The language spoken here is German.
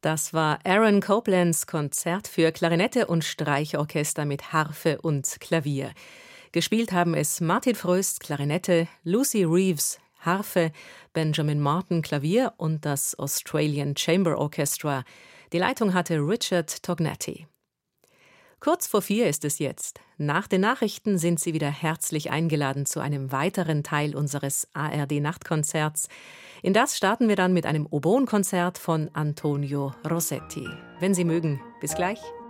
Das war Aaron Coplands Konzert für Klarinette und Streichorchester mit Harfe und Klavier. Gespielt haben es Martin Fröst, Klarinette, Lucy Reeves, Harfe, Benjamin Martin, Klavier und das Australian Chamber Orchestra. Die Leitung hatte Richard Tognetti. Kurz vor 4 ist es jetzt. Nach den Nachrichten sind Sie wieder herzlich eingeladen zu einem weiteren Teil unseres ARD-Nachtkonzerts. In das starten wir dann mit einem Oboenkonzert von Antonio Rossetti. Wenn Sie mögen, bis gleich.